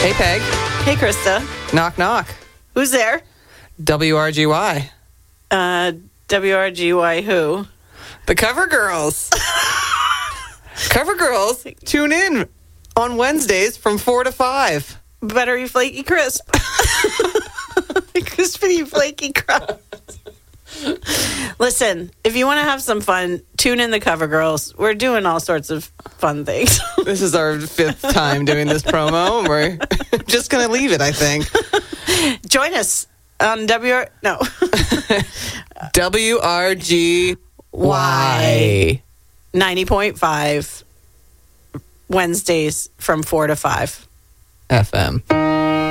Hey, Peg. Hey, Krista. Knock, knock. Who's there? WRGY. WRGY who? The Cover Girls. Cover Girls, tune in on Wednesdays from 4 to 5. Buttery flaky crisp. Crispity flaky crust. Listen, if you want to have some fun, tune in the Cover Girls. We're doing all sorts of fun things. This is our 5th time doing this promo, and we're just going to leave it, I think. Join us on WRGY 90.5 Wednesdays from 4 to 5. FM.